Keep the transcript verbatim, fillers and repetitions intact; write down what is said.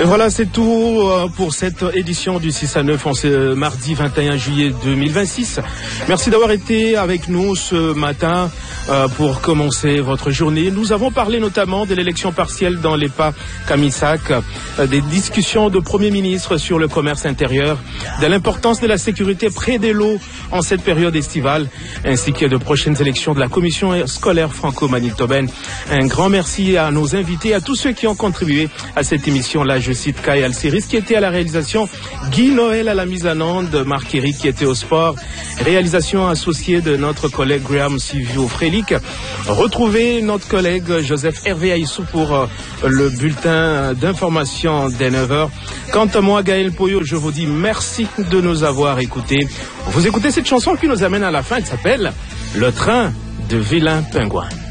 Et voilà, c'est tout pour cette édition du six à neuf en ce mardi vingt et un juillet deux mille vingt-six. Merci d'avoir été avec nous ce matin pour commencer votre journée. Nous avons parlé notamment de l'élection partielle dans l'E-P-A Kamisak, des discussions de Premier ministre sur le commerce intérieur, de l'importance de la sécurité près des lots en cette période estivale, ainsi que de prochaines élections de la commission scolaire franco-manitobaine. Un grand merci à nos invités, à tous ceux qui ont contribué à cette émission-là. Je cite Kai Alciris qui était à la réalisation, Guy Noël à la mise en onde, Marc Eric qui était au sport, réalisation associée de notre collègue Graham Silvio Frélic. Retrouvez notre collègue Joseph Hervé Aïssou pour euh, le bulletin d'information des neuf heures. Quant à moi, Gaël Poyo, je vous dis merci de nous avoir écoutés. Vous écoutez cette chanson qui nous amène à la fin, elle s'appelle Le train de vilain pingouin.